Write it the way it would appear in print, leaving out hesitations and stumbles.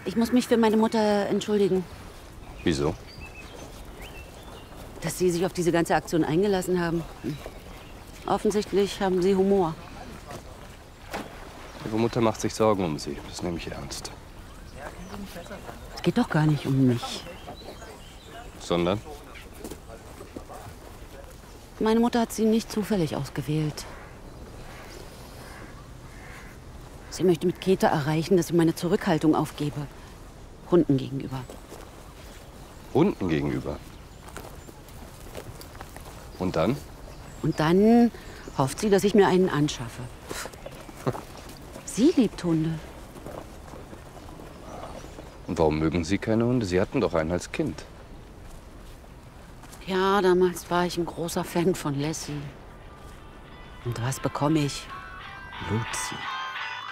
Ich muss mich für meine Mutter entschuldigen, Wieso? dass Sie sich auf diese ganze Aktion eingelassen haben. Offensichtlich haben Sie Humor. Ihre Mutter macht sich Sorgen um Sie. Das nehme ich ernst. Es geht doch gar nicht um mich. Sondern? Meine Mutter hat Sie nicht zufällig ausgewählt. Sie möchte mit Käthe erreichen, dass ich meine Zurückhaltung aufgebe. Hunden gegenüber. Hunden gegenüber. Und dann? Und dann hofft sie, dass ich mir einen anschaffe. Sie liebt Hunde. Und warum mögen Sie keine Hunde? Sie hatten doch einen als Kind. Ja, damals war ich ein großer Fan von Lassie. Und was bekomme ich? Luzi.